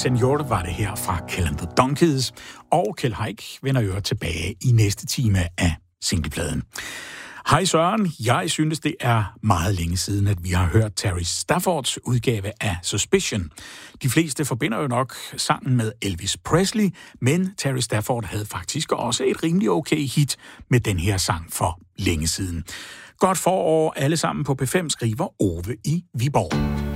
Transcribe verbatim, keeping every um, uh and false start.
Senor var det her fra Kill and the Donkeys, og Kjeld Haik vender øre tilbage i næste time af singlepladen. Hej Søren, jeg synes det er meget længe siden, at vi har hørt Terry Staffords udgave af Suspicion. De fleste forbinder jo nok sangen med Elvis Presley, men Terry Stafford havde faktisk også et rimelig okay hit med den her sang for længe siden. Godt forår alle sammen på P fem, skriver Ove i Viborg.